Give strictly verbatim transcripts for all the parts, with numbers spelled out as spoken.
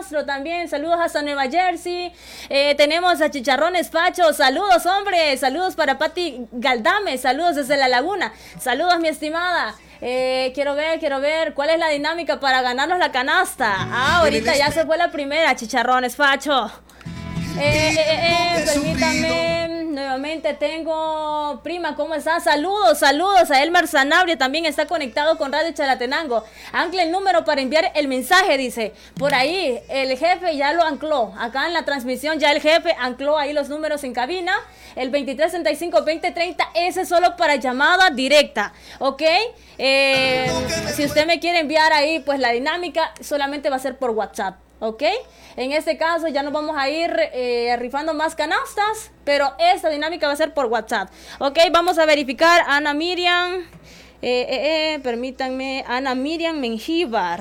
Castro también, saludos hasta Nueva Jersey. Eh, tenemos a Chicharrones Pacho, saludos hombre, saludos para Pati Galdame, saludos desde La Laguna, saludos mi estimada. Eh, quiero ver, quiero ver, ¿cuál es la dinámica para ganarnos la canasta? Ah, ahorita ya se fue la primera, Chicharrones Pacho. Eh, eh, eh, permítame, nuevamente tengo, prima, ¿cómo estás? Saludos, saludos a Elmer Sanabria, también está conectado con Radio Chalatenango. Ancle el número para enviar el mensaje, dice, por ahí, el jefe ya lo ancló, acá en la transmisión ya el jefe ancló ahí los números en cabina, el veintitrés treinta y cinco veinte treinta, ese es solo para llamada directa, ¿ok? Eh, si usted me quiere enviar ahí, pues la dinámica solamente va a ser por WhatsApp. ¿Ok? En este caso ya nos vamos a ir eh, rifando más canastas, pero esta dinámica va a ser por WhatsApp. ¿Ok? Vamos a verificar Ana Miriam, eh, eh, eh, permítanme, Ana Miriam Mengíbar.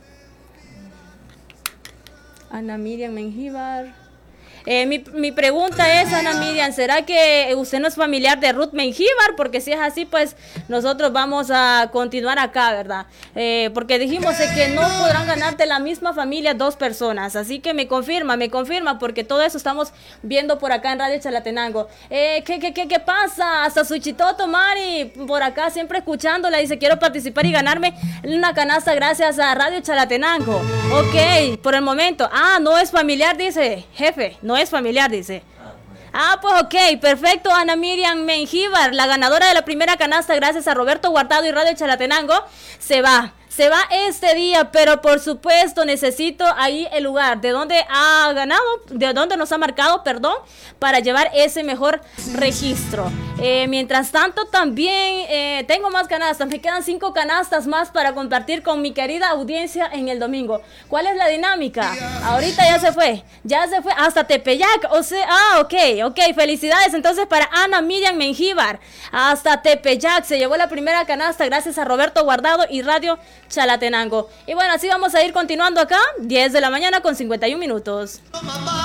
Ana Miriam Mengíbar. Eh, mi, mi pregunta es, Ana Miriam, ¿será que usted no es familiar de Ruth Mengíbar? Porque si es así, pues nosotros vamos a continuar acá, ¿verdad? Eh, porque dijimos de que no podrán ganarte la misma familia dos personas. Así que me confirma, me confirma, porque todo eso estamos viendo por acá en Radio Chalatenango. Eh, ¿qué, qué, qué, ¿Qué pasa? Hasta Suchitoto Mari, por acá siempre escuchándola, dice, quiero participar y ganarme una canasta gracias a Radio Chalatenango. Ok, por el momento. Ah, no es familiar, dice, jefe, no es familiar, dice. Ah, pues ok, perfecto, Ana Miriam Mengíbar, la ganadora de la primera canasta gracias a Roberto Guardado y Radio Chalatenango, se va. Se va este día, pero por supuesto necesito ahí el lugar de donde ha ganado, de donde nos ha marcado, perdón, para llevar ese mejor registro. Eh, mientras tanto, también eh, tengo más canastas, me quedan cinco canastas más para compartir con mi querida audiencia en el domingo. ¿Cuál es la dinámica? Ahorita ya se fue, ya se fue hasta Tepeyac, o sea, ah, ok, ok, felicidades entonces para Ana Miriam Mengíbar, hasta Tepeyac se llevó la primera canasta gracias a Roberto Guardado y Radio Chalatenango. Y bueno, así vamos a ir continuando acá, diez de la mañana con cincuenta y un minutos.